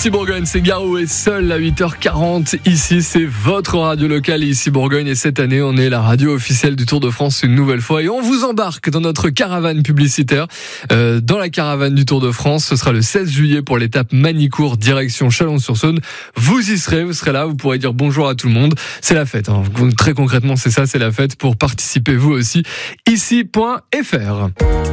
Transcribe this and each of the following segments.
Ici Bourgogne, c'est Garou et Seul à 8h40. Ici, c'est votre radio locale. Ici Bourgogne, et cette année, on est la radio officielle du Tour de France une nouvelle fois. Et on vous embarque dans notre caravane publicitaire. Dans la caravane du Tour de France, ce sera le 16 juillet pour l'étape Magny-Cours, direction Chalon-sur-Saône. Vous y serez, vous serez là, vous pourrez dire bonjour à tout le monde. C'est la fête, hein. Très concrètement, c'est ça, c'est la fête. Pour participer, vous aussi, ici.fr.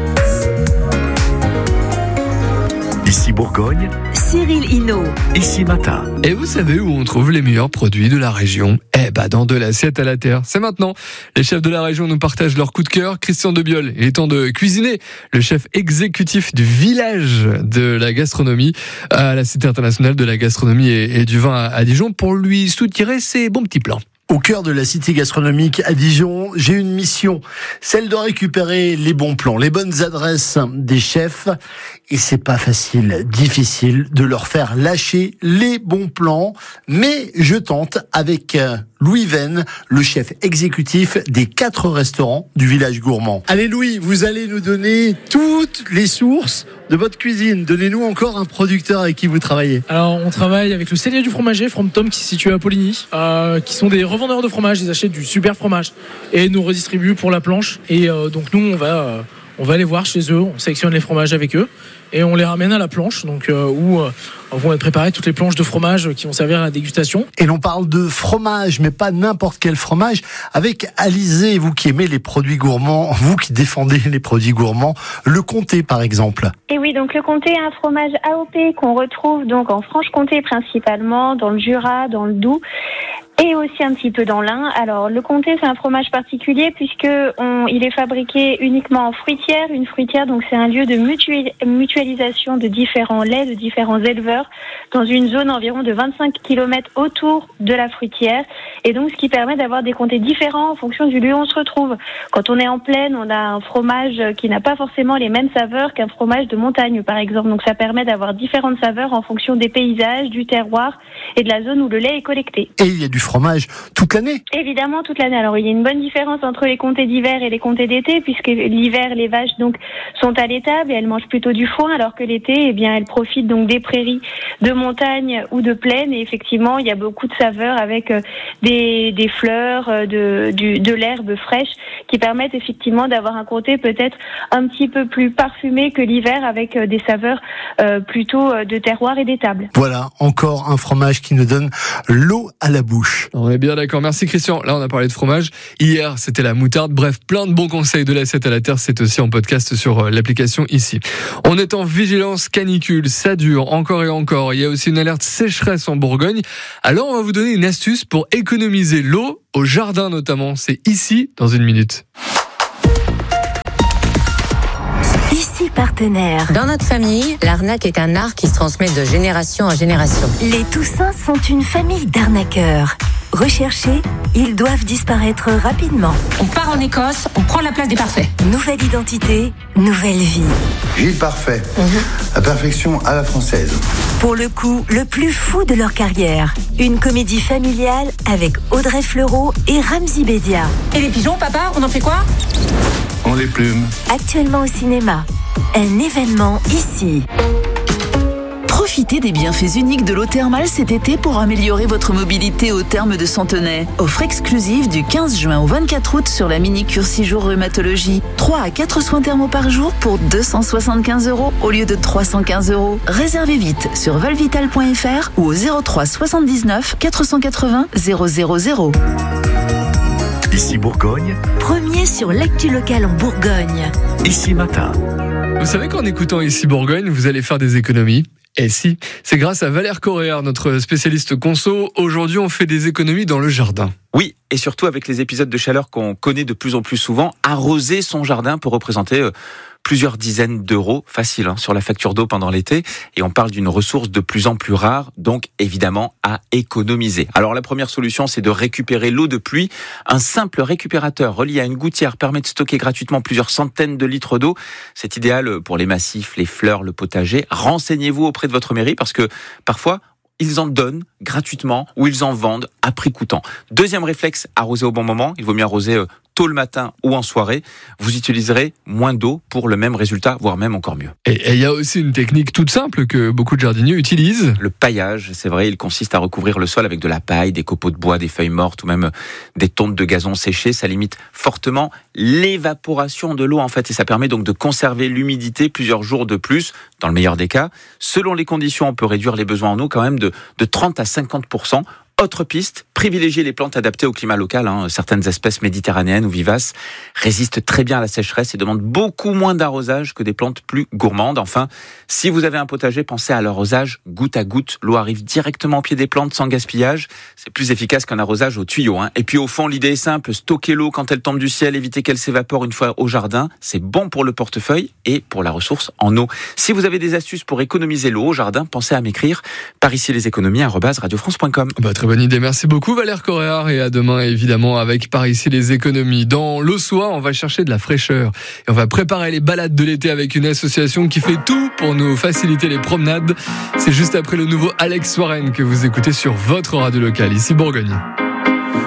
Ici Bourgogne, Cyril Hinault. Ici Matin. Et vous savez où on trouve les meilleurs produits de la région ? Dans De l'assiette à la terre. C'est maintenant. Les chefs de la région nous partagent leur coup de cœur. Christian Debiol, il est temps de cuisiner. Le chef exécutif du village de la gastronomie à la Cité internationale de la gastronomie et du vin à Dijon pour lui soutirer ses bons petits plans. Au cœur de la cité gastronomique à Dijon, j'ai une mission, celle de récupérer les bons plans, les bonnes adresses des chefs. Et c'est pas facile, difficile de leur faire lâcher les bons plans. Mais je tente avec Louis Venn, le chef exécutif des 4 restaurants du village gourmand. Allez Louis, vous allez nous donner toutes les sources de votre cuisine. Donnez-nous encore un producteur avec qui vous travaillez. Alors on travaille avec le cellier du fromager Fromptom qui se situe à Poligny, qui sont des revendeurs de fromage, ils achètent du super fromage et nous redistribuent pour la planche. Et donc nous on va aller voir chez eux, on sélectionne les fromages avec eux et on les ramène à la planche, donc où vont être préparées toutes les planches de fromage qui vont servir à la dégustation. Et l'on parle de fromage, mais pas n'importe quel fromage. Avec Alizé, vous qui aimez les produits gourmands, vous qui défendez les produits gourmands, le comté par exemple. Et oui, donc le comté est un fromage AOP qu'on retrouve donc en Franche-Comté principalement, dans le Jura, dans le Doubs. Et aussi un petit peu dans l'Ain. Alors, le comté, c'est un fromage particulier puisque il est fabriqué uniquement en fruitière. Une fruitière, donc, c'est un lieu de mutualisation de différents laits, de différents éleveurs dans une zone environ de 25 km autour de la fruitière. Et donc, ce qui permet d'avoir des comtés différents en fonction du lieu où on se retrouve. Quand on est en plaine, on a un fromage qui n'a pas forcément les mêmes saveurs qu'un fromage de montagne, par exemple. Donc, ça permet d'avoir différentes saveurs en fonction des paysages, du terroir et de la zone où le lait est collecté. Et il y a du fromage toute l'année ? Évidemment, toute l'année. Alors, il y a une bonne différence entre les comtés d'hiver et les comtés d'été, puisque l'hiver, les vaches donc sont à l'étable et elles mangent plutôt du foin, alors que l'été, eh bien, elles profitent donc des prairies de montagne ou de plaine. Et effectivement, il y a beaucoup de saveurs avec des fleurs, de l'herbe fraîche, qui permettent effectivement d'avoir un comté peut-être un petit peu plus parfumé que l'hiver, avec des saveurs plutôt de terroir et d'étable. Voilà, encore un fromage qui nous donne l'eau à la bouche. On est bien d'accord. Merci Christian. Là, on a parlé de fromage. Hier, c'était la moutarde. Bref, plein de bons conseils de l'assiette à la terre. C'est aussi en podcast sur l'application ici. On est en vigilance canicule. Ça dure encore et encore. Il y a aussi une alerte sécheresse en Bourgogne. Alors, on va vous donner une astuce pour économiser l'eau au jardin notamment. C'est ici dans une minute. Ici partenaire. Dans notre famille, l'arnaque est un art qui se transmet de génération en génération. Les Toussins sont une famille d'arnaqueurs. Recherchés, ils doivent disparaître rapidement. On part en Écosse, on prend la place des parfaits. Nouvelle identité, nouvelle vie. Gilles Parfait, la perfection à la française. Pour le coup, le plus fou de leur carrière. Une comédie familiale avec Audrey Fleurot et Ramzy Bedia. Et les pigeons, papa, on en fait quoi ? On les plume. Actuellement au cinéma. Un événement ici. Profitez des bienfaits uniques de l'eau thermale cet été pour améliorer votre mobilité au terme de Centenay. Offre exclusive du 15 juin au 24 août sur la mini-cure 6 jours rhumatologie. 3 à 4 soins thermaux par jour pour 275 € au lieu de 315 €. Réservez vite sur valvital.fr ou au 03 79 480 000. Ici Bourgogne, Premier sur l'actu locale en Bourgogne. Ici Matin. Vous savez qu'en écoutant Ici Bourgogne, vous allez faire des économies. Et si, c'est grâce à Valère Correa, notre spécialiste conso. Aujourd'hui, on fait des économies dans le jardin. Oui, et surtout avec les épisodes de chaleur qu'on connaît de plus en plus souvent, arroser son jardin peut représenter plusieurs dizaines d'euros facile sur la facture d'eau pendant l'été. Et on parle d'une ressource de plus en plus rare, donc évidemment à économiser. Alors la première solution, c'est de récupérer l'eau de pluie. Un simple récupérateur relié à une gouttière permet de stocker gratuitement plusieurs centaines de litres d'eau. C'est idéal pour les massifs, les fleurs, le potager. Renseignez-vous auprès de votre mairie parce que parfois, ils en donnent gratuitement ou ils en vendent à prix coûtant. Deuxième réflexe, arroser au bon moment. Il vaut mieux arroser tôt le matin ou en soirée, vous utiliserez moins d'eau pour le même résultat, voire même encore mieux. Et il y a aussi une technique toute simple que beaucoup de jardiniers utilisent. Le paillage, c'est vrai, il consiste à recouvrir le sol avec de la paille, des copeaux de bois, des feuilles mortes ou même des tontes de gazon séchées. Ça limite fortement l'évaporation de l'eau en fait et ça permet donc de conserver l'humidité plusieurs jours de plus, dans le meilleur des cas. Selon les conditions, on peut réduire les besoins en eau quand même de 30 à 50%. Autre piste, privilégier les plantes adaptées au climat local. Certaines espèces méditerranéennes ou vivaces résistent très bien à la sécheresse et demandent beaucoup moins d'arrosage que des plantes plus gourmandes. Enfin, si vous avez un potager, pensez à l'arrosage goutte à goutte. L'eau arrive directement au pied des plantes sans gaspillage. C'est plus efficace qu'un arrosage au tuyau. Et puis au fond, l'idée est simple, stocker l'eau quand elle tombe du ciel, éviter qu'elle s'évapore une fois au jardin. C'est bon pour le portefeuille et pour la ressource en eau. Si vous avez des astuces pour économiser l'eau au jardin, pensez à m'écrire par ici les économies @radiofrance.com. Très bonne idée, merci beaucoup Valère Coréard et à demain évidemment avec par ici les économies. Dans l'Aussois, on va chercher de la fraîcheur et on va préparer les balades de l'été avec une association qui fait tout pour nous faciliter les promenades. C'est juste après le nouveau Alex Warren que vous écoutez sur votre radio locale, ici Bourgogne.